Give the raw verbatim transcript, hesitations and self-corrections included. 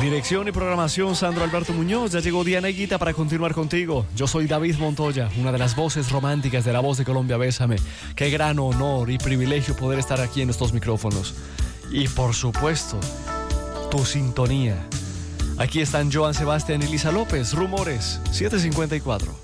Dirección y programación Sandro Alberto Muñoz. Ya llegó Diana Higuita para continuar contigo. Yo soy David Montoya, una de las voces románticas de La Voz de Colombia. Bésame. Qué gran honor y privilegio poder estar aquí en estos micrófonos. Y por supuesto, tu sintonía. Aquí están Joan Sebastián y Lisa López. Rumores siete cincuenta y cuatro.